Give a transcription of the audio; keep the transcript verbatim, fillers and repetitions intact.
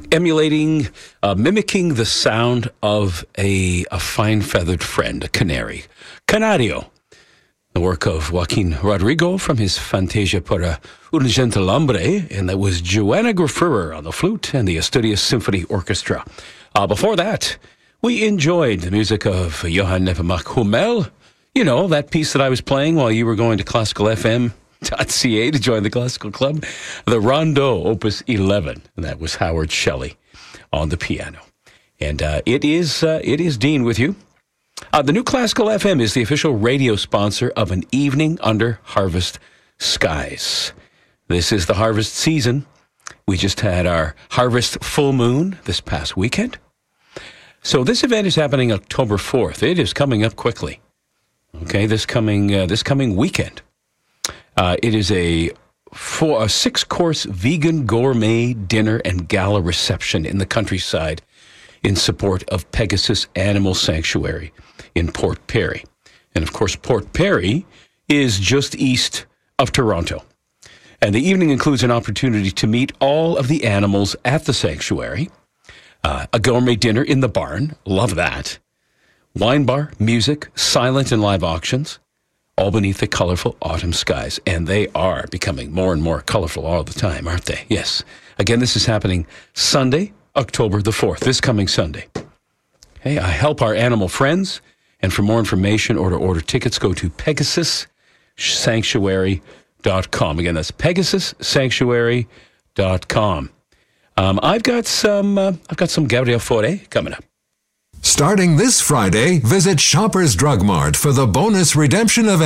emulating, uh, mimicking the sound of a, a fine-feathered friend, a canary. Canario, the work of Joaquin Rodrigo from his Fantasia para un gentil hombre, and that was Joanna Graffurer on the flute and the Asturias Symphony Orchestra. Uh, before that, we enjoyed the music of Johann Nepomuk Hummel. You know, that piece that I was playing while you were going to classical f m dot c a to join the classical club. The Rondo, Opus eleven. And that was Howard Shelley on the piano. And uh, it is uh, it is Dean with you. Uh, the new Classical F M is the official radio sponsor of An Evening Under Harvest Skies. This is the harvest season. We just had our harvest full moon this past weekend. So this event is happening October fourth. It is coming up quickly. Okay, this coming uh, this coming weekend. Uh, it is a four, a six-course vegan gourmet dinner and gala reception in the countryside in support of Pegasus Animal Sanctuary in Port Perry. And, of course, Port Perry is just east of Toronto. And the evening includes an opportunity to meet all of the animals at the sanctuary, uh, a gourmet dinner in the barn, love that, wine bar, music, silent and live auctions, all beneath the colorful autumn skies. And they are becoming more and more colorful all the time, aren't they? Yes. Again, this is happening Sunday, October the fourth, this coming Sunday. Hey, I help our animal friends. And for more information or to order tickets, go to pegasus sanctuary dot com. Again, that's pegasus sanctuary dot com. Um, I've got some, uh, I've got some Gabriel Fauré coming up. Starting this Friday, visit Shoppers Drug Mart for the bonus redemption event.